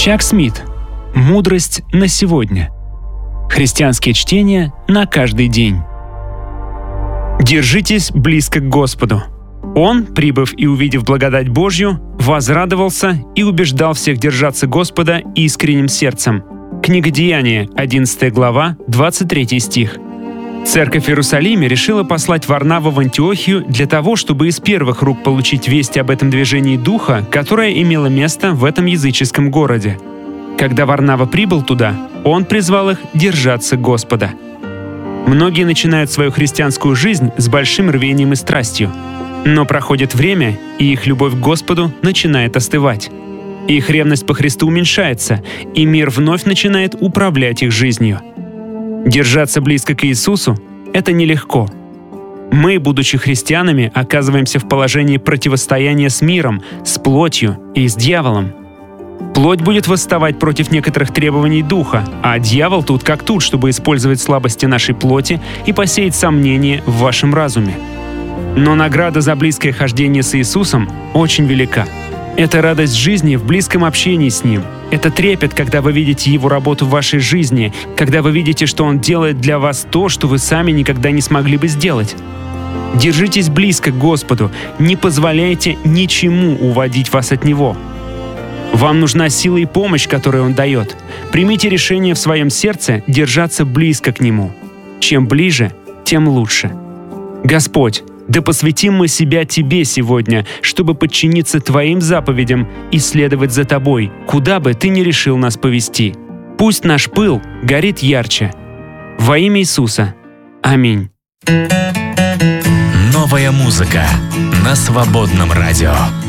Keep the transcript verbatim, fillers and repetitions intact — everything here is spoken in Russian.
Чак Смит. Мудрость на сегодня. Христианские чтения на каждый день. Держитесь близко к Господу. Он, прибыв и увидев благодать Божью, возрадовался и убеждал всех держаться Господа искренним сердцем. Книга Деяния, одиннадцатая глава, двадцать третий стих. Церковь в Иерусалиме решила послать Варнаву в Антиохию для того, чтобы из первых рук получить весть об этом движении Духа, которое имело место в этом языческом городе. Когда Варнава прибыл туда, он призвал их держаться Господа. Многие начинают свою христианскую жизнь с большим рвением и страстью. Но проходит время, и их любовь к Господу начинает остывать. Их ревность по Христу уменьшается, и мир вновь начинает управлять их жизнью. Держаться близко к Иисусу — это нелегко. Мы, будучи христианами, оказываемся в положении противостояния с миром, с плотью и с дьяволом. Плоть будет восставать против некоторых требований Духа, а дьявол тут как тут, чтобы использовать слабости нашей плоти и посеять сомнения в вашем разуме. Но награда за близкое хождение с Иисусом очень велика. Это радость жизни в близком общении с Ним. Это трепет, когда вы видите Его работу в вашей жизни, когда вы видите, что Он делает для вас то, что вы сами никогда не смогли бы сделать. Держитесь близко к Господу, не позволяйте ничему уводить вас от Него. Вам нужна сила и помощь, которую Он дает. Примите решение в своем сердце держаться близко к Нему. Чем ближе, тем лучше. Господь, да посвятим мы себя Тебе сегодня, чтобы подчиниться Твоим заповедям и следовать за Тобой, куда бы Ты ни решил нас повести. Пусть наш пыл горит ярче. Во имя Иисуса. Аминь. Новая музыка на Свободном радио.